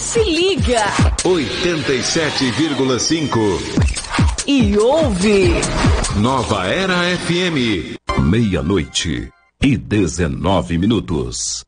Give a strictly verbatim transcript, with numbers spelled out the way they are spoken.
Se liga. oitenta e sete vírgula cinco. E ouve. Nova Era F M. Meia-noite e dezenove minutos.